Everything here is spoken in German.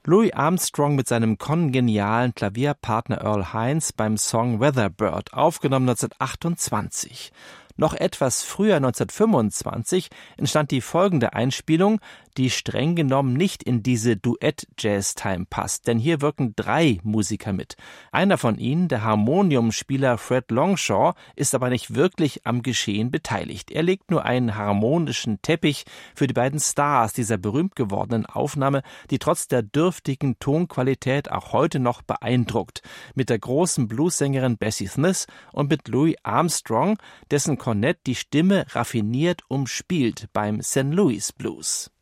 Louis Armstrong mit seinem kongenialen Klavierpartner Earl Hines beim Song Weatherbird, aufgenommen 1928. Noch etwas früher, 1925, entstand die folgende Einspielung, die streng genommen nicht in diese Duett-Jazz-Time passt, denn hier wirken 3 Musiker mit. Einer von ihnen, der Harmoniumspieler Fred Longshaw, ist aber nicht wirklich am Geschehen beteiligt. Er legt nur einen harmonischen Teppich für die beiden Stars dieser berühmt gewordenen Aufnahme, die trotz der dürftigen Tonqualität auch heute noch beeindruckt, mit der großen Bluessängerin Bessie Smith und mit Louis Armstrong, dessen Kornett die Stimme raffiniert umspielt beim St. Louis Blues.